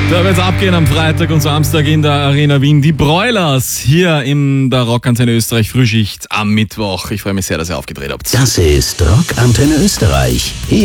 Da wird's abgehen am Freitag und Samstag in der Arena Wien. Die Broilers hier in der Rockantenne Österreich Frühschicht am Mittwoch. Ich freue mich sehr, dass ihr aufgedreht habt. Das ist Rockantenne Österreich.